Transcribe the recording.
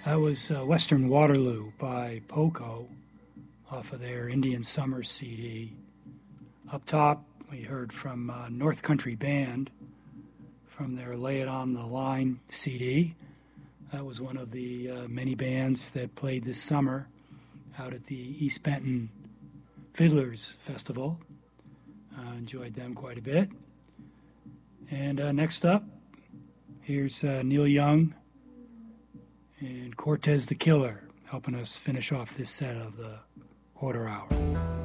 That was Western Waterloo by Poco off of their Indian Summer CD. Up top, we heard from North Country Band from their Lay It On the Line CD. That was one of the many bands that played this summer out at the East Benton Fiddlers Festival. Enjoyed them quite a bit. And next up, here's Neil Young and Cortez the Killer helping us finish off this set of the quarter hour.